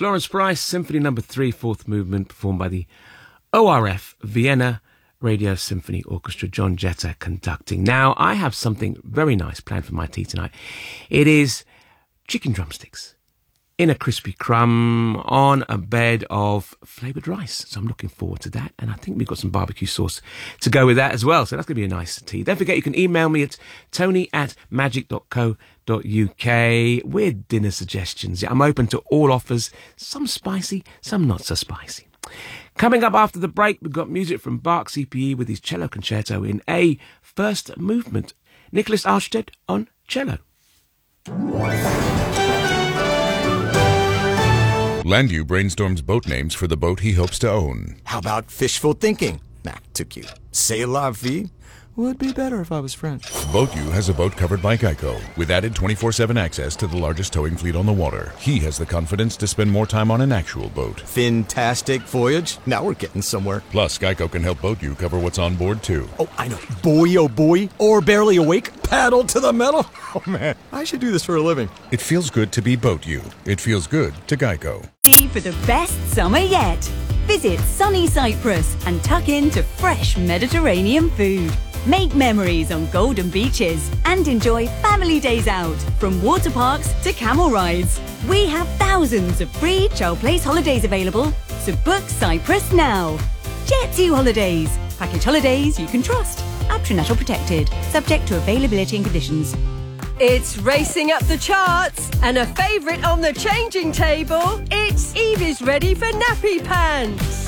Florence Price, Symphony No. 3, fourth movement, performed by the ORF Vienna Radio Symphony Orchestra, John Jetta conducting. Now, I have something very nice planned for my tea tonight. It is chicken drumsticks in a crispy crumb on a bed of flavoured rice. So I'm looking forward to that. And I think we've got some barbecue sauce to go with that as well. So that's going to be a nice tea. Don't forget, you can email me at tony@magic.co.uk with dinner suggestions. I'm open to all offers, some spicy, some not so spicy. Coming up after the break, we've got music from Bach CPE with his cello concerto in A first movement. Nicholas Arstead on cello. Landu brainstorms boat names for the boat he hopes to own. How about fishful thinking? Nah, too cute. C'est la vie? Would be better if I was French. BoatU has a boat covered by Geico, with added 24/7 access to the largest towing fleet on the water. He has the confidence to spend more time on an actual boat. Fantastic voyage. Now we're getting somewhere. Plus, Geico can help BoatU cover what's on board, too. Oh, I know. Boy, oh boy. Or barely awake. Paddle to the metal. Oh, man. I should do this for a living. It feels good to be BoatU. It feels good to Geico. For the best summer yet. Visit sunny Cyprus and tuck into fresh Mediterranean food. Make memories on golden beaches and enjoy family days out, from water parks to camel rides. We have thousands of free child place holidays available, so book Cyprus now. Jet2 Holidays. Package holidays you can trust. Abtrinatal protected. Subject to availability and conditions. It's racing up the charts and a favourite on the changing table. It's Evie's ready for nappy pants.